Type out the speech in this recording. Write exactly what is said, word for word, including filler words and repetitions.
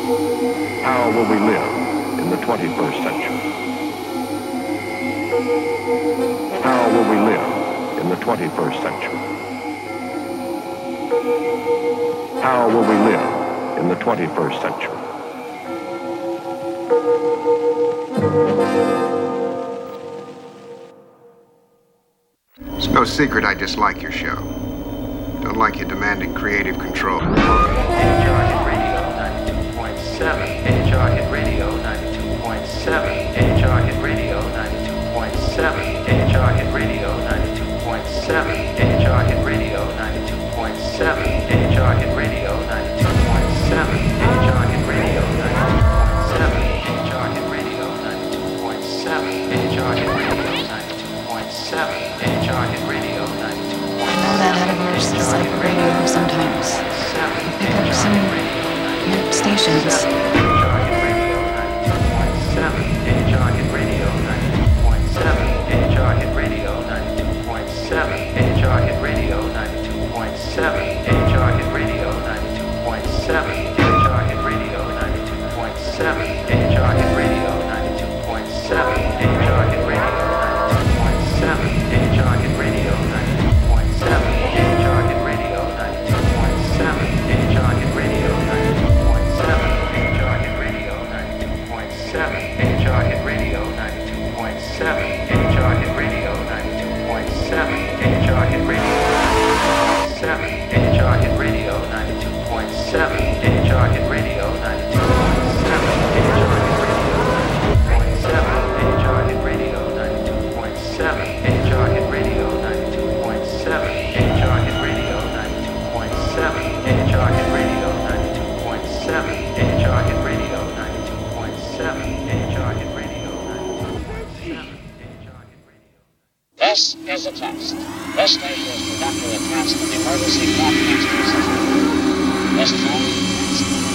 How will we live in the twenty-first century? How will we live in the twenty-first century? How will we live in the twenty-first century? It's no secret I dislike your show. Don't like you demanding creative control. H R Hit Radio ninety-two point seven. H R Hit Radio ninety-two point seven. H R Hit Radio ninety-two point seven. H R Hit Radio ninety-two point seven. H R Hit Radio ninety-two point seven. H R Hit Radio ninety-two point seven. H R Hit Radio ninety-two point seven. H R Hit Radio ninety-two point seven. H R Hit Radio ninety-two point seven. H R Hit Radio ninety-two point seven. All that universe is like radio sometimes. You pick up some weird stations. H R Hit Radio ninety-two point seven. H R Hit Radio ninety-two point seven. H R Hit Radio ninety-two point seven. H R Hit Radio ninety-two point seven. H R Hit Radio ninety-two point seven. H R Hit Radio ninety-two point seven. H R Hit Radio ninety-two point seven. H R Hit Radio ninety-two point seven. H R Hit Radio ninety-two point seven. H R Hit Radio ninety-two point seven. H R Hit Radio ninety-two point seven. H R Hit Radio ninety-two point seven. H R Hit Radio ninety-two point seven. H R Hit Radio ninety-two point seven. H R Hit Radio seven. H R Hit Radio ninety-two point seven. H R Hit Radio ninety-two point seven. H R Hit Radio ninety-two point seven. H R Hit Radio ninety-two point seven. H R Hit Radio ninety-two point seven. H R Hit Radio ninety-two point seven. H R Hit Radio ninety-two point seven. H R Hit Radio ninety-two point seven. This is a test. This station is conducting a test of the emergency broadcasting system. This time,